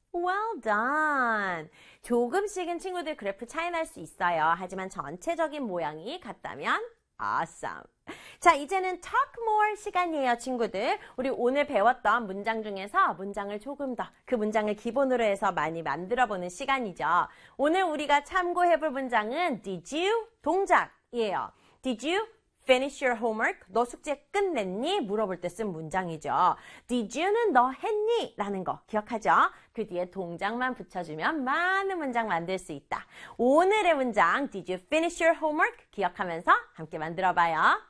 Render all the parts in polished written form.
Well done. 조금씩은 친구들 그래프 차이 날 수 있어요. 하지만 전체적인 모양이 같다면 awesome. 자, 이제는 talk more 시간이에요, 친구들. 우리 오늘 배웠던 문장 중에서 문장을 조금 더 그 문장을 기본으로 해서 많이 만들어보는 시간이죠. 오늘 우리가 참고해볼 문장은 Did you? 동작이에요. Did you finish your homework? 너 숙제 끝냈니? 물어볼 때 쓴 문장이죠. Did you는 너 했니? 라는 거 기억하죠? 그 뒤에 동작만 붙여주면 많은 문장 만들 수 있다. 오늘의 문장 Did you finish your homework? 기억하면서 함께 만들어봐요.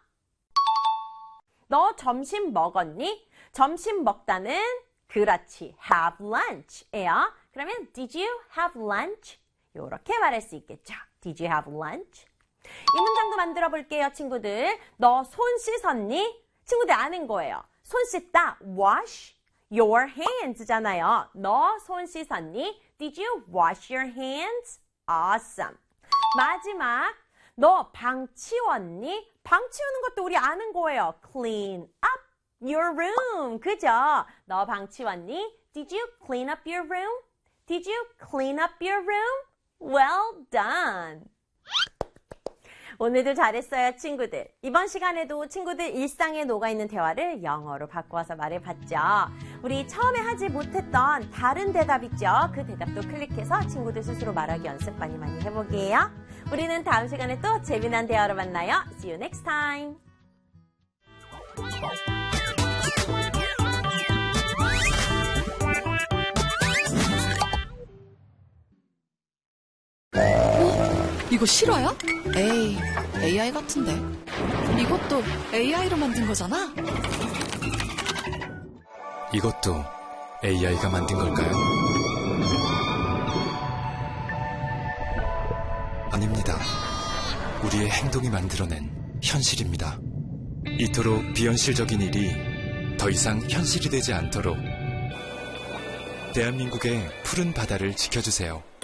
너 점심 먹었니? 점심 먹다는 그렇지, have lunch예요. 그러면 Did you have lunch? 이렇게 말할 수 있겠죠. Did you have lunch? 이 문장도 만들어 볼게요, 친구들. 너 손 씻었니? 친구들 아는 거예요. 손 씻다, wash your hands잖아요. 너 손 씻었니? Did you wash your hands? Awesome. 마지막, 너 방 치웠니? 방 치우는 것도 우리 아는 거예요. Clean up your room. 그죠? 너 방 치웠니? Did you clean up your room? Did you clean up your room? Well done. 오늘도 잘했어요, 친구들. 이번 시간에도 친구들 일상에 녹아있는 대화를 영어로 바꿔서 말해봤죠. 우리 처음에 하지 못했던 다른 대답 있죠? 그 대답도 클릭해서 친구들 스스로 말하기 연습 많이 해보게요. 우리는 다음 시간에 또 재미난 대화로 만나요. See you next time. 이거 실화야? 에이, AI 같은데. 이것도 AI로 만든 거잖아? 이것도 AI가 만든 걸까요? 아닙니다. 우리의 행동이 만들어낸 현실입니다. 이토록 비현실적인 일이 더 이상 현실이 되지 않도록 대한민국의 푸른 바다를 지켜주세요.